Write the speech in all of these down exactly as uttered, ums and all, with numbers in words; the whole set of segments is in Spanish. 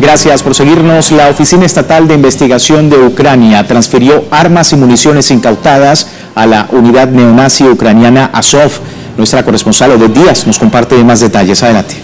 Gracias por seguirnos. La Oficina Estatal de Investigación de Ucrania transfirió armas y municiones incautadas a la unidad neonazi ucraniana Azov. Nuestra corresponsal Odette Díaz nos comparte más detalles. Adelante.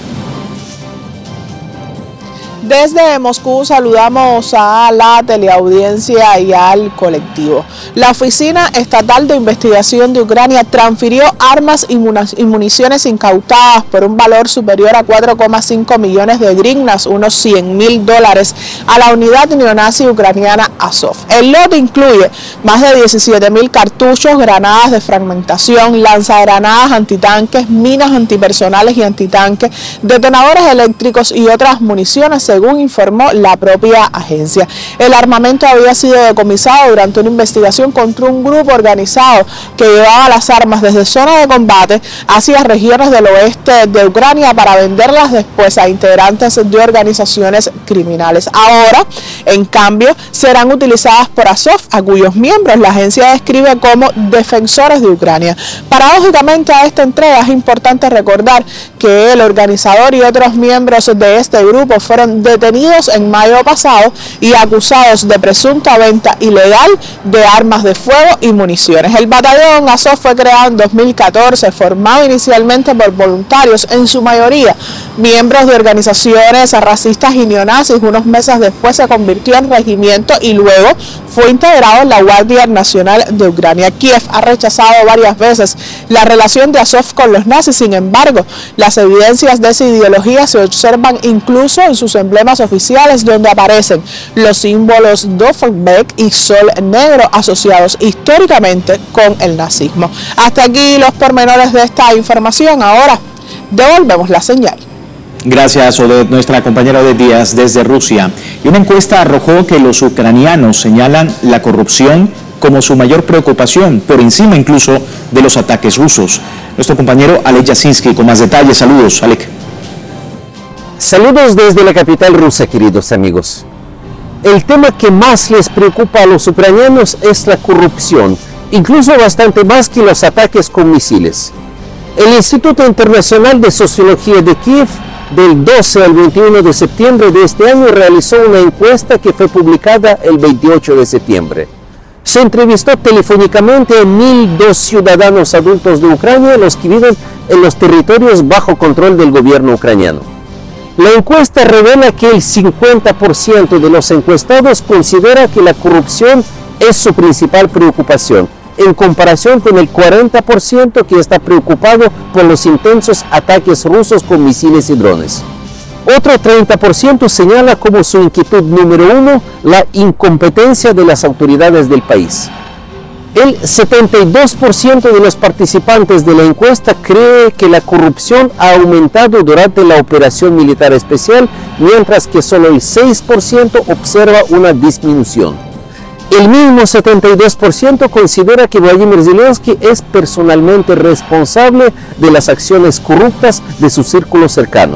Desde Moscú saludamos a la teleaudiencia y al colectivo. La Oficina Estatal de Investigación de Ucrania transfirió armas y municiones incautadas por un valor superior a cuatro coma cinco millones de hryvnias, unos cien mil dólares, a la unidad neonazi ucraniana Azov. El lote incluye más de diecisiete mil cartuchos, granadas de fragmentación, lanzagranadas antitanques, minas antipersonales y antitanques, detonadores eléctricos y otras municiones, según informó la propia agencia. El armamento había sido decomisado durante una investigación contra un grupo organizado que llevaba las armas desde zona de combate hacia regiones del oeste de Ucrania para venderlas después a integrantes de organizaciones criminales. Ahora, en cambio, serán utilizadas por Azov, a cuyos miembros la agencia describe como defensores de Ucrania. Paradójicamente, a esta entrega es importante recordar que el organizador y otros miembros de este grupo fueron detenidos en mayo pasado y acusados de presunta venta ilegal de armas de fuego y municiones. El batallón Azov fue creado en dos mil catorce, formado inicialmente por voluntarios, en su mayoría miembros de organizaciones racistas y neonazis. Unos meses después se convirtió en regimiento y luego fue integrado en la Guardia Nacional de Ucrania. Kiev ha rechazado varias veces la relación de Azov con los nazis. Sin embargo, las evidencias de esa ideología se observan incluso en sus emblemas oficiales, donde aparecen los símbolos Doppelbeck y Sol Negro asociados históricamente con el nazismo. Hasta aquí los pormenores de esta información. Ahora devolvemos la señal. Gracias, Odette. Nuestra compañera Odette Díaz desde Rusia. Y una encuesta arrojó que los ucranianos señalan la corrupción como su mayor preocupación, por encima incluso de los ataques rusos. Nuestro compañero Alek Jasinski con más detalles. Saludos, Alek. Saludos desde la capital rusa, queridos amigos. El tema que más les preocupa a los ucranianos es la corrupción, incluso bastante más que los ataques con misiles. El Instituto Internacional de Sociología de Kiev, del doce al veintiuno de septiembre de este año, realizó una encuesta que fue publicada el veintiocho de septiembre. Se entrevistó telefónicamente a mil dos ciudadanos adultos de Ucrania, los que viven en los territorios bajo control del gobierno ucraniano. La encuesta revela que el cincuenta por ciento de los encuestados considera que la corrupción es su principal preocupación, en comparación con el cuarenta por ciento que está preocupado por los intensos ataques rusos con misiles y drones. Otro treinta por ciento señala como su inquietud número uno la incompetencia de las autoridades del país. El setenta y dos por ciento de los participantes de la encuesta cree que la corrupción ha aumentado durante la operación militar especial, mientras que solo el seis por ciento observa una disminución. El mismo setenta y dos por ciento considera que Vladimir Zelensky es personalmente responsable de las acciones corruptas de su círculo cercano.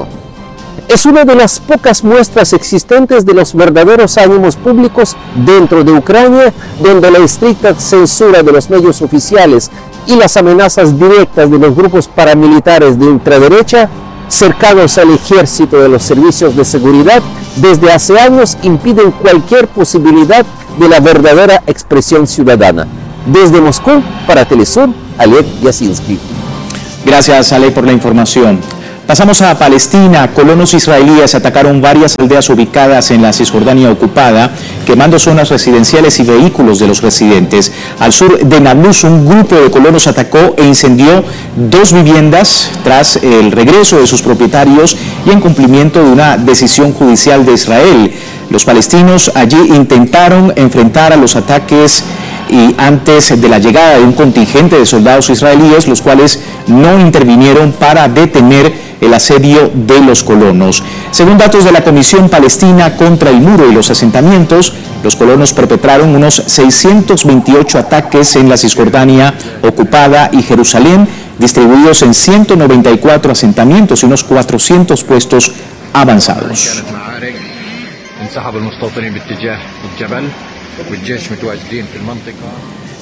Es una de las pocas muestras existentes de los verdaderos ánimos públicos dentro de Ucrania, donde la estricta censura de los medios oficiales y las amenazas directas de los grupos paramilitares de ultraderecha, cercanos al ejército de los servicios de seguridad, desde hace años impiden cualquier posibilidad de la verdadera expresión ciudadana. Desde Moscú, para Telesur, Alek Jasinski. Gracias, Alek, por la información. Pasamos a Palestina. Colonos israelíes atacaron varias aldeas ubicadas en la Cisjordania ocupada, quemando zonas residenciales y vehículos de los residentes. Al sur de Nablus, un grupo de colonos atacó e incendió dos viviendas tras el regreso de sus propietarios y en cumplimiento de una decisión judicial de Israel. Los palestinos allí intentaron enfrentar a los ataques y antes de la llegada de un contingente de soldados israelíes, los cuales no intervinieron para detener el asedio de los colonos. Según datos de la Comisión Palestina contra el Muro y los Asentamientos, los colonos perpetraron unos seiscientos veintiocho ataques en la Cisjordania ocupada y Jerusalén, distribuidos en ciento noventa y cuatro asentamientos y unos cuatrocientos puestos avanzados.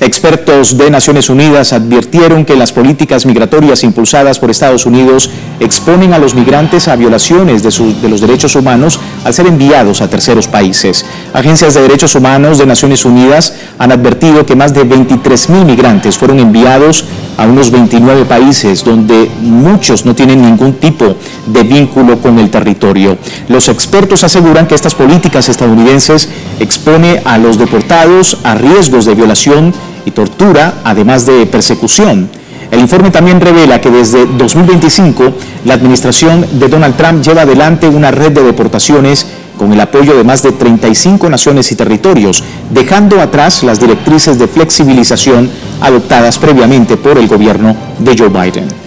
Expertos de Naciones Unidas advirtieron que las políticas migratorias impulsadas por Estados Unidos exponen a los migrantes a violaciones de, sus, de los derechos humanos al ser enviados a terceros países. Agencias de Derechos Humanos de Naciones Unidas han advertido que más de veintitrés mil migrantes fueron enviados a unos veintinueve países donde muchos no tienen ningún tipo de vínculo con el territorio. Los expertos aseguran que estas políticas estadounidenses exponen a los deportados a riesgos de violación y tortura, además de persecución. El informe también revela que desde dos mil veinticinco la administración de Donald Trump lleva adelante una red de deportaciones con el apoyo de más de treinta y cinco naciones y territorios, dejando atrás las directrices de flexibilización adoptadas previamente por el gobierno de Joe Biden.